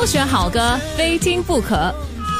选好歌，非听不可。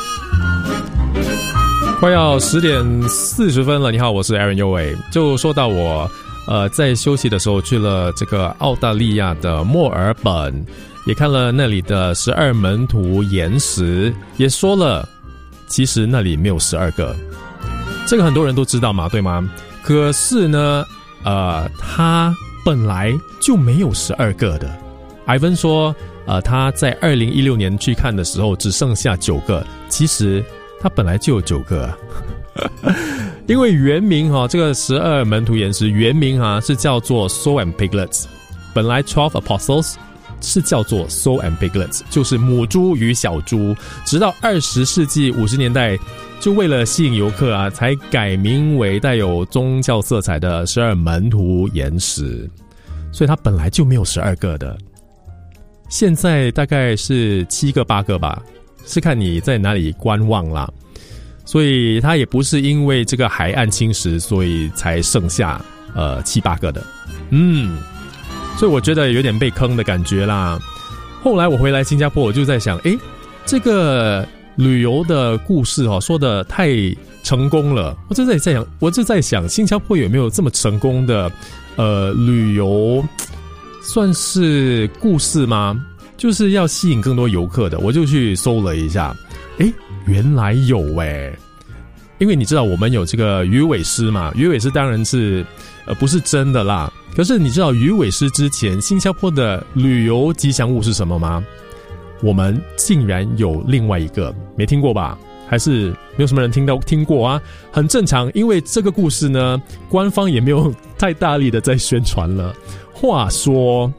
快要10点40分了，你好，我是 Aaron 右伟。就说到我在休息的时候去了这个澳大利亚的墨尔本，也看了那里的12门徒岩石，也说了其实那里没有12个，这个很多人都知道嘛，对吗？可是呢他本来就没有12个的。Ivan 说他在2016年去看的时候只剩下9个，其实他本来就有9个因为原名这个12门徒岩石原名是叫做 Soul and Piglets， 本来12 Apostles 是叫做 Soul and Piglets， 就是母猪与小猪，直到20世纪50年代就为了吸引游客才改名为带有宗教色彩的12门徒岩石，所以它本来就没有12个的，现在大概是7个8个吧，是看你在哪里观望啦。所以它也不是因为这个海岸侵蚀所以才剩下7、8个的。所以我觉得有点被坑的感觉啦。后来我回来新加坡，我就在想这个旅游的故事说得太成功了，我就在想新加坡有没有这么成功的旅游算是故事吗？就是要吸引更多游客的。我就去搜了一下，原来有因为你知道我们有这个鱼尾狮嘛，鱼尾狮当然是不是真的啦，可是你知道鱼尾狮之前新加坡的旅游吉祥物是什么吗？我们竟然有另外一个，没听过吧？还是没有什么人听过啊？很正常，因为这个故事呢官方也没有太大力的在宣传了。话说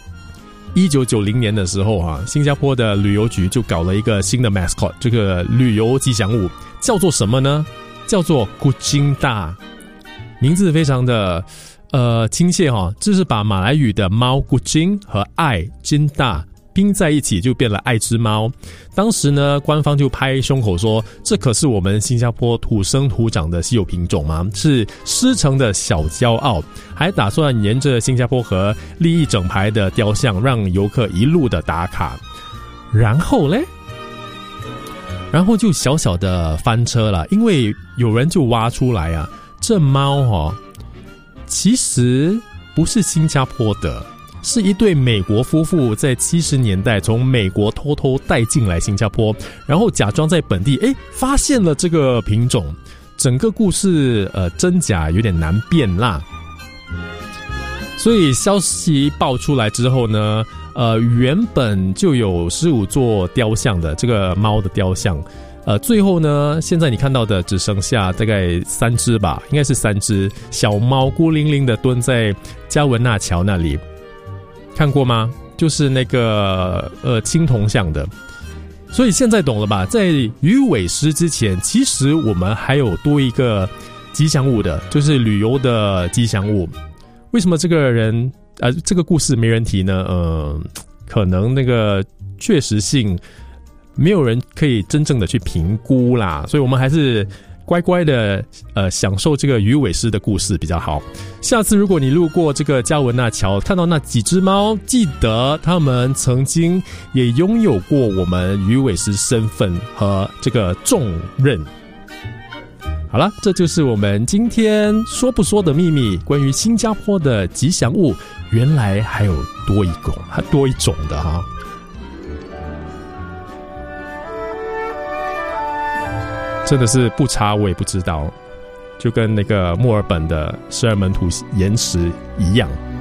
1990年的时候新加坡的旅游局就搞了一个新的 mascot， 这个旅游吉祥物叫做什么呢？叫做 Kucing Da， 名字非常的亲切这是把马来语的猫 Kucing 和爱 Jinda 拼在一起就变了爱之猫。当时呢官方就拍胸口说，这可是我们新加坡土生土长的稀有品种嘛，是狮城的小骄傲，还打算沿着新加坡河立一整排的雕像，让游客一路的打卡。然后就小小的翻车了，因为有人就挖出来这猫其实不是新加坡的，是一对美国夫妇在70年代从美国偷偷带进来新加坡，然后假装在本地发现了这个品种。整个故事真假有点难辨啦。所以消息爆出来之后呢原本就有15座雕像的这个猫的雕像最后呢现在你看到的只剩下大概3只吧，应该是3只小猫孤零零的蹲在加文纳桥那里，看过吗？就是那个青铜像的。所以现在懂了吧，在鱼尾狮之前其实我们还有多一个吉祥物的，就是旅游的吉祥物。为什么这个人这个故事没人提呢？可能那个确实性没有人可以真正的去评估啦，所以我们还是乖乖的享受这个鱼尾狮的故事比较好。下次如果你路过这个加文纳桥看到那几只猫，记得他们曾经也拥有过我们鱼尾狮身份和这个重任。好了，这就是我们今天说不说的秘密，关于新加坡的吉祥物原来还有多一种的真的是不查我也不知道，就跟那个墨尔本的12门徒岩石一样。